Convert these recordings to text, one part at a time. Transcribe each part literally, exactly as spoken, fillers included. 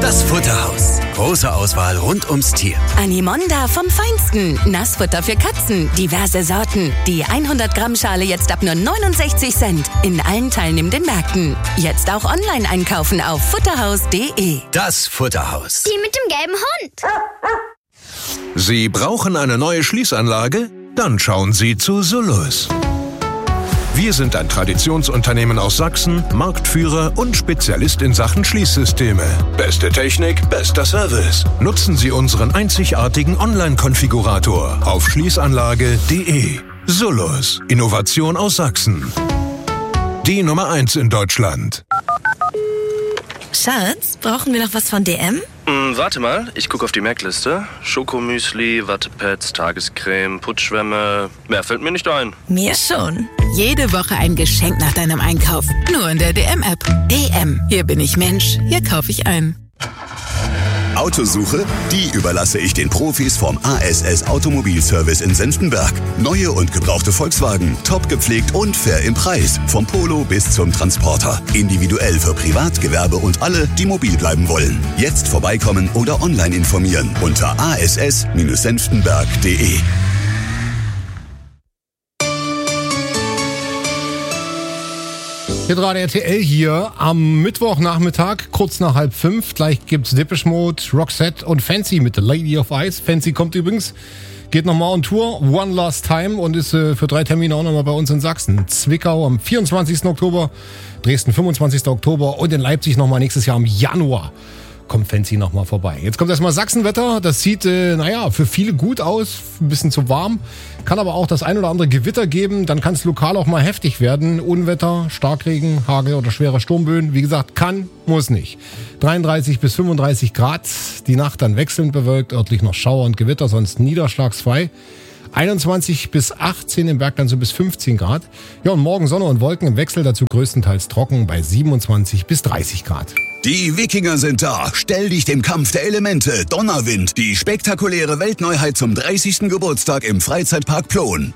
Das Futterhaus. Große Auswahl rund ums Tier. Animonda vom Feinsten. Nassfutter für Katzen. Diverse Sorten. Die hundert Gramm Schale jetzt ab nur neunundsechzig Cent. In allen teilnehmenden Märkten. Jetzt auch online einkaufen auf futterhaus punkt de. Das Futterhaus. Die mit dem gelben Hund. Sie brauchen eine neue Schließanlage? Dann schauen Sie zu Solus. Wir sind ein Traditionsunternehmen aus Sachsen, Marktführer und Spezialist in Sachen Schließsysteme. Beste Technik, bester Service. Nutzen Sie unseren einzigartigen Online-Konfigurator auf schließanlage punkt de. Solus. Innovation aus Sachsen. Die Nummer eins in Deutschland. Schatz, brauchen wir noch was von D M? Hm, warte mal, ich gucke auf die Merkliste. Schokomüsli, Wattepads, Tagescreme, Putzschwämme. Mehr fällt mir nicht ein. Mir schon. Jede Woche ein Geschenk nach deinem Einkauf. Nur in der D M-App. D M. Hier bin ich Mensch. Hier kaufe ich ein. Autosuche? Die überlasse ich den Profis vom A S S Automobilservice in Senftenberg. Neue und gebrauchte Volkswagen, top gepflegt und fair im Preis. Vom Polo bis zum Transporter. Individuell für Privat, Gewerbe und alle, die mobil bleiben wollen. Jetzt vorbeikommen oder online informieren unter a s s senftenberg punkt de. Hitradio R T L hier am Mittwochnachmittag, kurz nach halb fünf. Gleich gibt's Depeche Mode, Roxette und Fancy mit The Lady of Ice. Fancy kommt übrigens, geht nochmal on Tour, One Last Time und ist äh, für drei Termine auch nochmal bei uns in Sachsen. Zwickau am vierundzwanzigsten Oktober, Dresden fünfundzwanzigsten Oktober und in Leipzig nochmal nächstes Jahr im Januar. Kommt Fancy nochmal vorbei. Jetzt kommt erstmal Sachsenwetter. Das sieht, äh, naja, für viele gut aus. Ein bisschen zu warm. Kann aber auch das ein oder andere Gewitter geben. Dann kann es lokal auch mal heftig werden. Unwetter, Starkregen, Hagel oder schwere Sturmböen. Wie gesagt, kann, muss nicht. dreiunddreißig bis fünfunddreißig Grad. Die Nacht dann wechselnd bewölkt. Örtlich noch Schauer und Gewitter, sonst niederschlagsfrei. einundzwanzig bis achtzehn im Bergland so bis fünfzehn Grad. Ja, und morgen Sonne und Wolken im Wechsel. Dazu größtenteils trocken bei siebenundzwanzig bis dreißig Grad. Die Wikinger sind da. Stell dich dem Kampf der Elemente. Donnerwind. Die spektakuläre Weltneuheit zum dreißigsten Geburtstag im Freizeitpark Plon.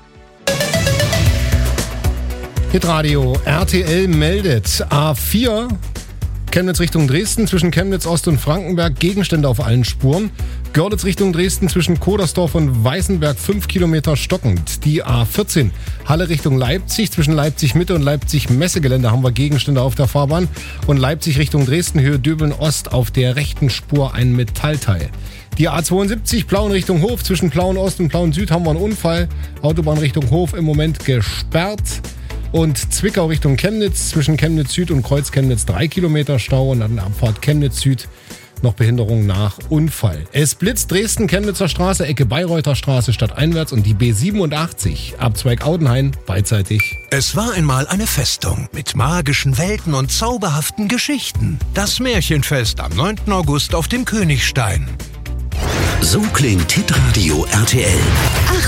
Hitradio R T L meldet A vier Chemnitz Richtung Dresden, zwischen Chemnitz Ost und Frankenberg Gegenstände auf allen Spuren. Görlitz Richtung Dresden, zwischen Kodersdorf und Weißenberg fünf Kilometer stockend. Die A vierzehn Halle Richtung Leipzig, zwischen Leipzig Mitte und Leipzig Messegelände haben wir Gegenstände auf der Fahrbahn. Und Leipzig Richtung Dresden, Höhe Döbeln Ost, auf der rechten Spur ein Metallteil. Die A zweiundsiebzig Plauen Richtung Hof, zwischen Plauen Ost und Plauen Süd haben wir einen Unfall. Autobahn Richtung Hof im Moment gesperrt. Und Zwickau Richtung Chemnitz, zwischen Chemnitz Süd und Kreuz Chemnitz drei Kilometer Stau und an der Abfahrt Chemnitz Süd noch Behinderung nach Unfall. Es blitzt Dresden, Chemnitzer Straße, Ecke Bayreuther Straße stadteinwärts und die B siebenundachtzig, Abzweig Audenhain, beidseitig. Es war einmal eine Festung mit magischen Welten und zauberhaften Geschichten. Das Märchenfest am neunten August auf dem Königstein. So klingt Hitradio R T L.